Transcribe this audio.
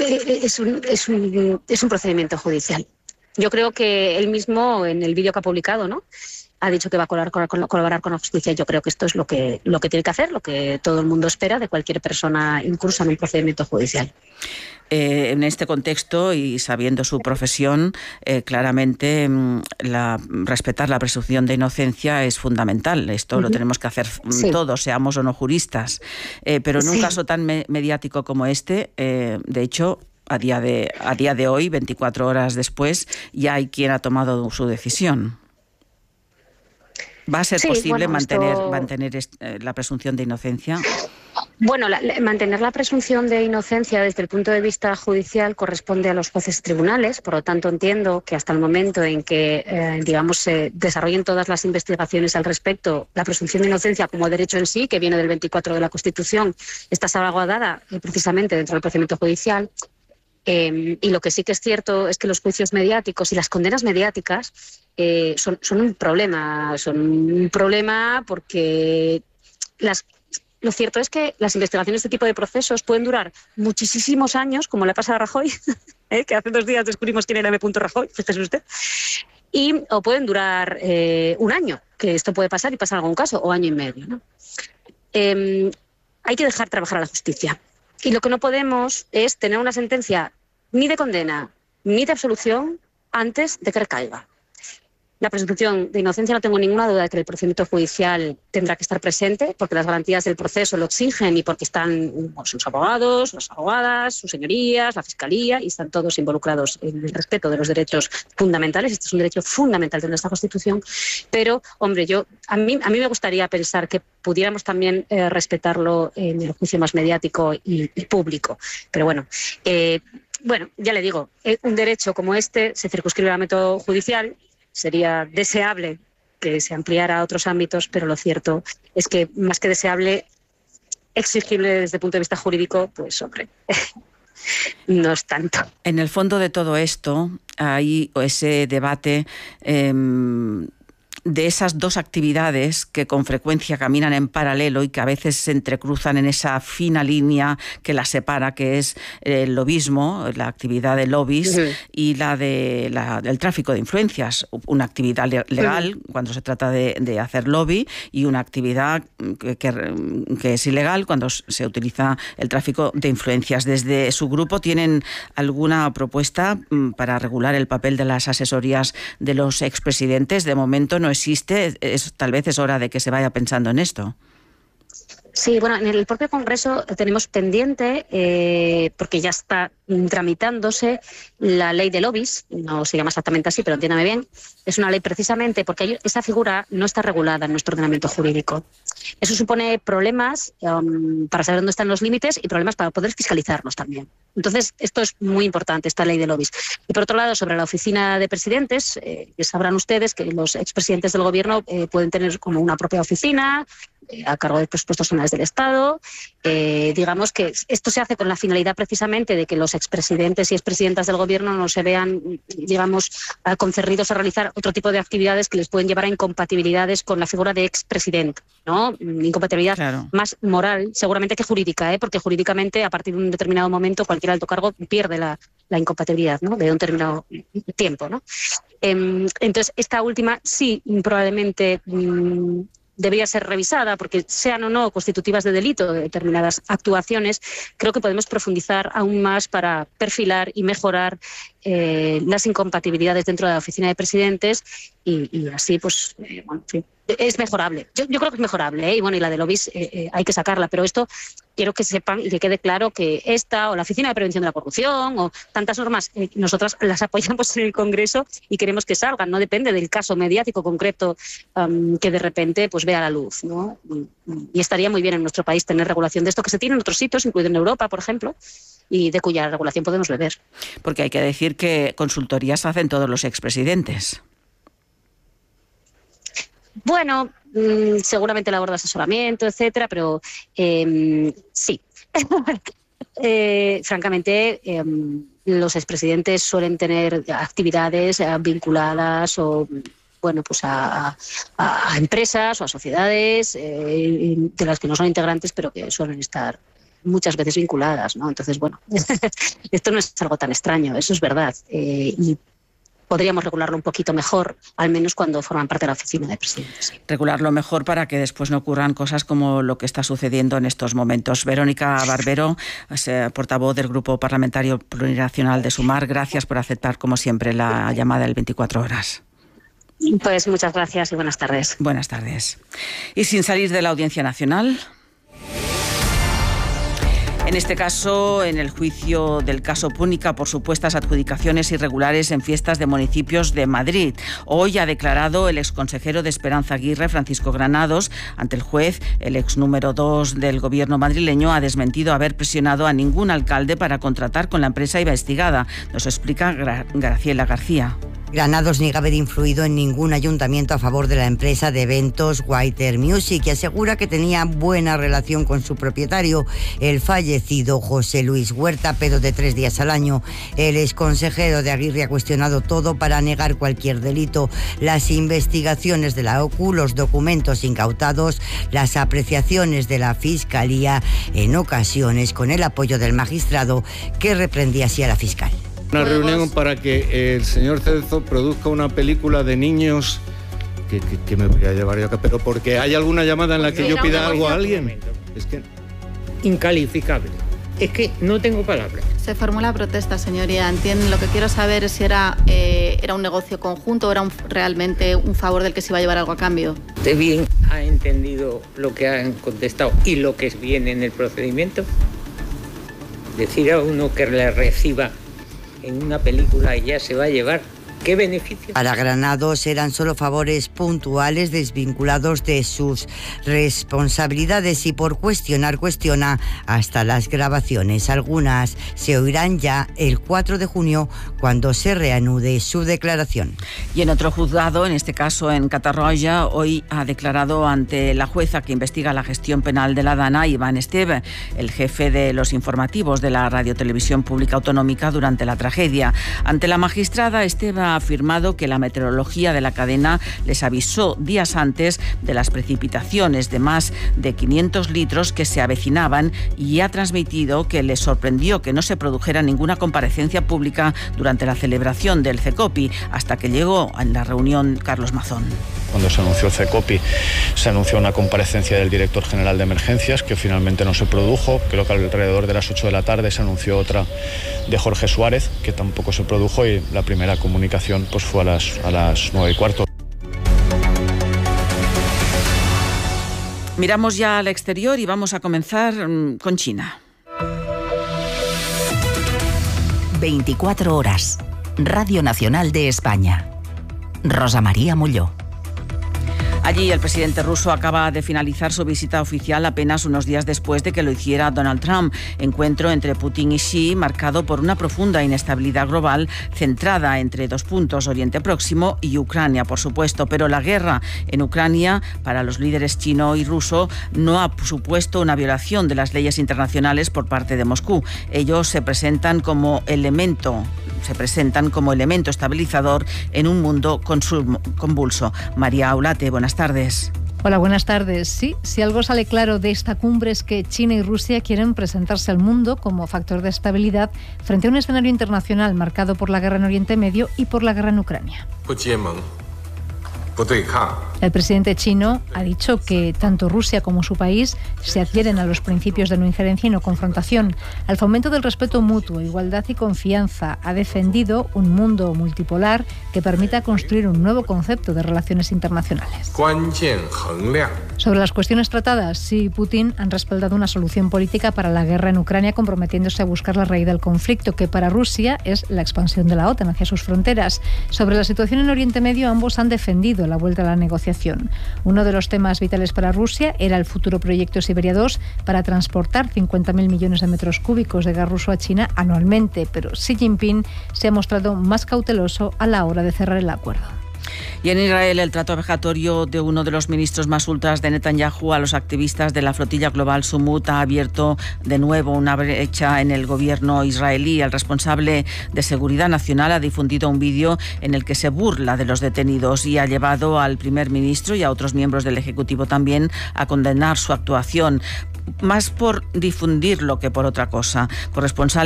es un procedimiento judicial. Yo creo que él mismo, en el vídeo que ha publicado, ¿no?, ha dicho que va a colaborar con la justicia. Yo creo que esto es lo que tiene que hacer, lo que todo el mundo espera de cualquier persona incursa en un procedimiento judicial. En este contexto y sabiendo su profesión, claramente respetar la presunción de inocencia es fundamental. Esto lo tenemos que hacer todos, seamos o no juristas. Pero en un caso tan mediático como este, de hecho, a día de hoy, 24 horas después, ya hay quien ha tomado su decisión. ¿Va a ser posible mantener la presunción de inocencia? Bueno, mantener la presunción de inocencia desde el punto de vista judicial corresponde a los jueces tribunales. Por lo tanto, entiendo que hasta el momento en que, se desarrollen todas las investigaciones al respecto, la presunción de inocencia como derecho en sí, que viene del 24 de la Constitución, está salvaguardada precisamente dentro del procedimiento judicial. Y lo que sí que es cierto es que los juicios mediáticos y las condenas mediáticas son un problema. Son un problema porque lo cierto es que las investigaciones de este tipo de procesos pueden durar muchísimos años, como le pasa a Rajoy, que hace 2 días descubrimos quién era M. Rajoy, fíjese usted, o pueden durar un año, que esto puede pasar y pasar en algún caso, o año y medio, ¿no? Hay que dejar trabajar a la justicia. Y lo que no podemos es tener una sentencia ni de condena ni de absolución antes de que recaiga. La presunción de inocencia, no tengo ninguna duda de que el procedimiento judicial tendrá que estar presente, porque las garantías del proceso lo exigen y porque están sus abogados, las abogadas, sus señorías, la Fiscalía, y están todos involucrados en el respeto de los derechos fundamentales. Este es un derecho fundamental de nuestra Constitución. Pero, hombre, a mí me gustaría pensar que pudiéramos también respetarlo en el juicio más mediático y público. Pero bueno, ya le digo, un derecho como este se circunscribe al método judicial. Sería deseable que se ampliara a otros ámbitos, pero lo cierto es que más que deseable, exigible desde el punto de vista jurídico, pues hombre, no es tanto. En el fondo de todo esto hay ese debate de esas dos actividades que con frecuencia caminan en paralelo y que a veces se entrecruzan en esa fina línea que las separa, que es el lobismo, la actividad de lobbies, y el tráfico de influencias, una actividad legal cuando se trata de hacer lobby y una actividad que es ilegal cuando se utiliza el tráfico de influencias. Desde su grupo, ¿tienen alguna propuesta para regular el papel de las asesorías de los expresidentes? De momento no existe, tal vez es hora de que se vaya pensando en esto. Sí, bueno, en el propio Congreso tenemos pendiente, porque ya está tramitándose, la ley de lobbies, no se llama exactamente así, pero entiéndame bien, es una ley precisamente porque esa figura no está regulada en nuestro ordenamiento jurídico. Eso supone problemas para saber dónde están los límites y problemas para poder fiscalizarlos también. Entonces, esto es muy importante, esta ley de lobbies. Y por otro lado, sobre la oficina de presidentes, sabrán ustedes que los expresidentes del Gobierno pueden tener como una propia oficina a cargo de presupuestos generales del Estado. Digamos que esto se hace con la finalidad precisamente de que los expresidentes y expresidentas del Gobierno no se vean, digamos, concernidos a realizar otro tipo de actividades que les pueden llevar a incompatibilidades con la figura de expresidente, ¿no? Incompatibilidad más moral, seguramente, que jurídica, porque jurídicamente, a partir de un determinado momento, cualquier alto cargo pierde la incompatibilidad, ¿no?, de un determinado tiempo, ¿no? Entonces, esta última sí, probablemente debería ser revisada, porque sean o no constitutivas de delito de determinadas actuaciones. Creo que podemos profundizar aún más para perfilar y mejorar las incompatibilidades dentro de la oficina de presidentes y así, pues, bueno, en fin, es mejorable. Yo creo que es mejorable, y bueno, y la de lobbies hay que sacarla, pero esto quiero que sepan y que quede claro que esta o la Oficina de Prevención de la Corrupción o tantas normas, nosotras las apoyamos en el Congreso y queremos que salgan. No depende del caso mediático concreto que de repente pues vea la luz, ¿no? Y estaría muy bien en nuestro país tener regulación de esto, que se tiene en otros sitios, incluido en Europa, por ejemplo, y de cuya regulación podemos beber. Porque hay que decir que consultorías hacen todos los expresidentes. Bueno, seguramente labor de asesoramiento, etcétera, pero sí. Francamente, los expresidentes suelen tener actividades vinculadas o, bueno, pues a empresas o a sociedades de las que no son integrantes, pero que suelen estar muchas veces vinculadas, ¿no? Entonces, bueno, esto no es algo tan extraño, eso es verdad. Y podríamos regularlo un poquito mejor, al menos cuando forman parte de la oficina de presidentes. Regularlo mejor para que después no ocurran cosas como lo que está sucediendo en estos momentos. Verónica Barbero, portavoz del Grupo Parlamentario Plurinacional de Sumar, gracias por aceptar, como siempre, la llamada del 24 horas. Pues muchas gracias y buenas tardes. Buenas tardes. Y sin salir de la Audiencia Nacional, en este caso, en el juicio del caso Púnica por supuestas adjudicaciones irregulares en fiestas de municipios de Madrid. Hoy ha declarado el exconsejero de Esperanza Aguirre, Francisco Granados, ante el juez. El ex número 2 del gobierno madrileño ha desmentido haber presionado a ningún alcalde para contratar con la empresa investigada. Nos explica Graciela García. Granados niega haber influido en ningún ayuntamiento a favor de la empresa de eventos Whiter Music y asegura que tenía buena relación con su propietario, el fallecido José Luis Huerta, pero de 3 días al año. El exconsejero de Aguirre ha cuestionado todo para negar cualquier delito: las investigaciones de la OCU, los documentos incautados, las apreciaciones de la Fiscalía, en ocasiones con el apoyo del magistrado, que reprendía así a la fiscal. Una reunión para que el señor Celso produzca una película de niños que me voy a llevar yo acá, pero porque hay alguna llamada en la que yo pida algo a alguien. Es que incalificable. Es que no tengo palabras. Se formula protesta, señoría. Entienden. Lo que quiero saber es si era un negocio conjunto o era realmente un favor del que se iba a llevar algo a cambio. ¿Usted bien ha entendido lo que han contestado y lo que viene en el procedimiento? Decir a uno que le reciba en una película y ya se va a llevar. ¿Qué beneficio? Para Granados eran solo favores puntuales desvinculados de sus responsabilidades y por cuestiona hasta las grabaciones. Algunas se oirán ya el 4 de junio cuando se reanude su declaración. Y en otro juzgado, en este caso en Catarroja, hoy ha declarado ante la jueza que investiga la gestión penal de la Dana, Iván Esteve, el jefe de los informativos de la Radiotelevisión Pública Autonómica durante la tragedia. Ante la magistrada, Esteve ha afirmado que la meteorología de la cadena les avisó días antes de las precipitaciones de más de 500 litros que se avecinaban y ha transmitido que les sorprendió que no se produjera ninguna comparecencia pública durante la celebración del CECOPI, hasta que llegó en la reunión Carlos Mazón. Cuando se anunció el CECOPI, se anunció una comparecencia del director general de emergencias que finalmente no se produjo. Creo que alrededor de las 8 de la tarde se anunció otra de Jorge Suárez, que tampoco se produjo, y la primera comunicación pues fue a las 9:15. Miramos ya al exterior y vamos a comenzar con China. 24 horas. Radio Nacional de España. Rosa María Molló. Allí el presidente ruso acaba de finalizar su visita oficial apenas unos días después de que lo hiciera Donald Trump. Encuentro entre Putin y Xi marcado por una profunda inestabilidad global centrada entre dos puntos, Oriente Próximo y Ucrania, por supuesto. Pero la guerra en Ucrania para los líderes chino y ruso no ha supuesto una violación de las leyes internacionales por parte de Moscú. Ellos se presentan como elemento estabilizador en un mundo convulso. María Aulate, buenas tardes. Hola, buenas tardes. Sí, si algo sale claro de esta cumbre es que China y Rusia quieren presentarse al mundo como factor de estabilidad frente a un escenario internacional marcado por la guerra en Oriente Medio y por la guerra en Ucrania. El presidente chino ha dicho que tanto Rusia como su país se adhieren a los principios de no injerencia y no confrontación, al fomento del respeto mutuo, igualdad y confianza. Ha defendido un mundo multipolar que permita construir un nuevo concepto de relaciones internacionales. Sobre las cuestiones tratadas, Xi y Putin han respaldado una solución política para la guerra en Ucrania, comprometiéndose a buscar la raíz del conflicto, que para Rusia es la expansión de la OTAN hacia sus fronteras. Sobre la situación en Oriente Medio, ambos han defendido la vuelta a la negociación. Uno de los temas vitales para Rusia era el futuro proyecto Siberia 2 para transportar 50.000 millones de metros cúbicos de gas ruso a China anualmente, pero Xi Jinping se ha mostrado más cauteloso a la hora de cerrar el acuerdo. Y en Israel, el trato vejatorio de uno de los ministros más ultras de Netanyahu a los activistas de la flotilla global Sumut ha abierto de nuevo una brecha en el gobierno israelí. El responsable de Seguridad Nacional ha difundido un vídeo en el que se burla de los detenidos y ha llevado al primer ministro y a otros miembros del Ejecutivo también a condenar su actuación, más por difundirlo que por otra cosa. Corresponsal